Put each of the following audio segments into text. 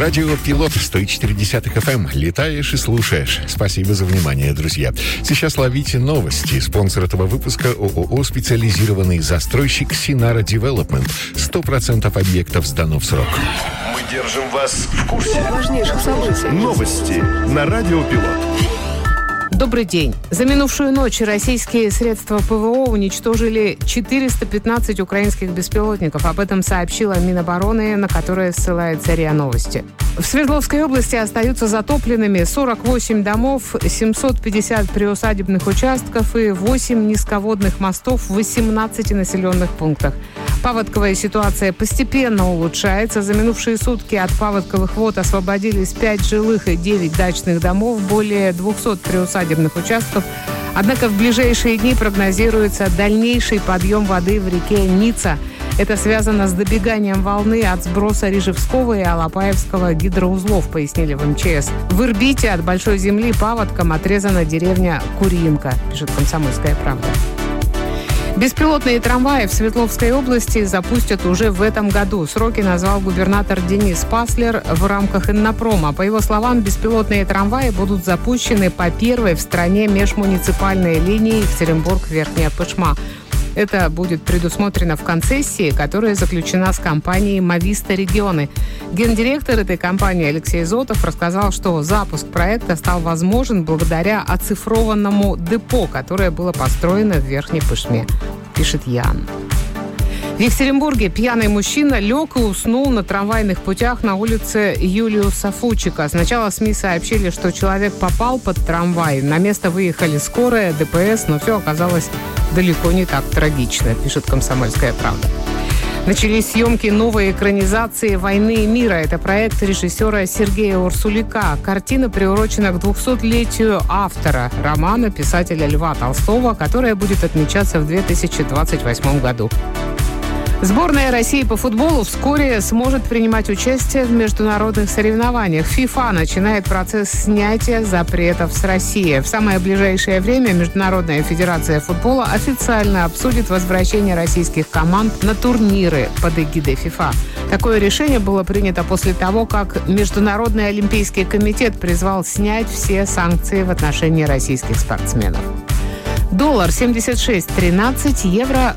Радио «Пилот» 104.10 FM. Летаешь и слушаешь. Спасибо за внимание, друзья. Сейчас ловите новости. Спонсор этого выпуска — ООО «Специализированный застройщик Синара Девелопмент». 100% объектов сдано в срок. Мы держим вас в курсе важнейших событий. Новости на Радио «Пилот». Добрый день. За минувшую ночь российские средства ПВО уничтожили 415 украинских беспилотников. Об этом сообщила Минобороны, на которое ссылается РИА Новости. В Свердловской области остаются затопленными 48 домов, 750 приусадебных участков и 8 низководных мостов в 18 населенных пунктах. Паводковая ситуация постепенно улучшается. За минувшие сутки от паводковых вод освободились 5 жилых и 9 дачных домов, более 200 приусадебных участков. Однако в ближайшие дни прогнозируется дальнейший подъем воды в реке Ница. Это связано с добеганием волны от сброса Рижевского и Алапаевского гидроузлов, пояснили в МЧС. В Ирбите от большой земли паводком отрезана деревня Куринка, пишет «Комсомольская правда». Беспилотные трамваи в Свердловской области запустят уже в этом году. Сроки назвал губернатор Денис Паслер в рамках Иннопрома. По его словам, беспилотные трамваи будут запущены по первой в стране межмуниципальной линии Екатеринбург-Верхняя Пышма. Это будет предусмотрено в концессии, которая заключена с компанией «Мовиста Регионы». Гендиректор этой компании Алексей Зотов рассказал, что запуск проекта стал возможен благодаря оцифрованному депо, которое было построено в Верхней Пышме, пишет Ян. В Екатеринбурге пьяный мужчина лег и уснул на трамвайных путях на улице Юлиуса Фучика. Сначала СМИ сообщили, что человек попал под трамвай. На место выехали скорая, ДПС, но все оказалось далеко не так трагично, пишет «Комсомольская правда». Начались съемки новой экранизации «Войны и мира». Это проект режиссера Сергея Урсуляка. Картина приурочена к 200-летию автора романа писателя Льва Толстого, которая будет отмечаться в 2028 году. Сборная России по футболу вскоре сможет принимать участие в международных соревнованиях. ФИФА начинает процесс снятия запретов с России. В самое ближайшее время Международная федерация футбола официально обсудит возвращение российских команд на турниры под эгидой ФИФА. Такое решение было принято после того, как Международный олимпийский комитет призвал снять все санкции в отношении российских спортсменов. Доллар 76.13, евро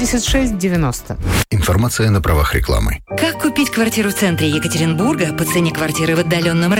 86.90. Информация на правах рекламы. Как купить квартиру в центре Екатеринбурга по цене квартиры в отдаленном